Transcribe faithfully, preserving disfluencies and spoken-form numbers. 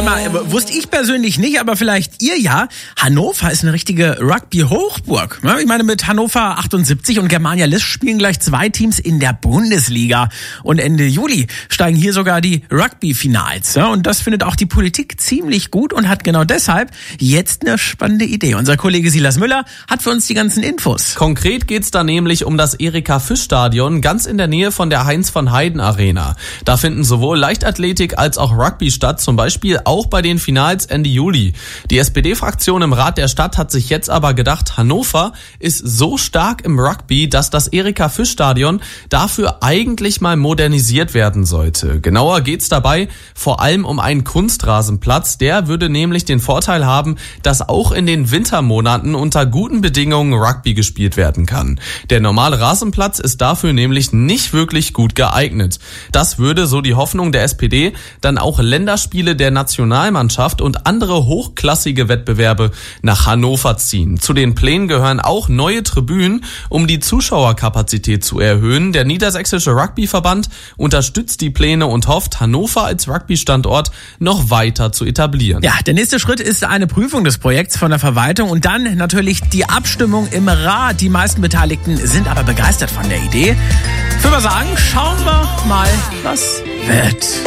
Sag mal, wusste ich persönlich nicht, aber vielleicht ihr ja. Hannover ist eine richtige Rugby-Hochburg. Ich meine, mit Hannover achtundsiebzig und Germania List spielen gleich zwei Teams in der Bundesliga. Und Ende Juli steigen hier sogar die Rugby-Finals. Und das findet auch die Politik ziemlich gut und hat genau deshalb jetzt eine spannende Idee. Unser Kollege Silas Müller hat für uns die ganzen Infos. Konkret geht's da nämlich um das Erika-Fisch-Stadion ganz in der Nähe von der Heinz-von-Heiden-Arena. Da finden sowohl Leichtathletik als auch Rugby statt, zum Beispiel auch bei den Finals Ende Juli. Die S P D-Fraktion im Rat der Stadt hat sich jetzt aber gedacht, Hannover ist so stark im Rugby, dass das Erika-Fisch-Stadion dafür eigentlich mal modernisiert werden sollte. Genauer geht's dabei vor allem um einen Kunstrasenplatz. Der würde nämlich den Vorteil haben, dass auch in den Wintermonaten unter guten Bedingungen Rugby gespielt werden kann. Der normale Rasenplatz ist dafür nämlich nicht wirklich gut geeignet. Das würde, so die Hoffnung der S P D, dann auch Länderspiele der Nationalmannschaft und andere hochklassige Wettbewerbe nach Hannover ziehen. Zu den Plänen gehören auch neue Tribünen, um die Zuschauerkapazität zu erhöhen. Der Niedersächsische Rugbyverband unterstützt die Pläne und hofft, Hannover als Rugby-Standort noch weiter zu etablieren. Ja, der nächste Schritt ist eine Prüfung des Projekts von der Verwaltung und dann natürlich die Abstimmung im Rat. Die meisten Beteiligten sind aber begeistert von der Idee. Ich würde mal sagen, schauen wir mal, was wird.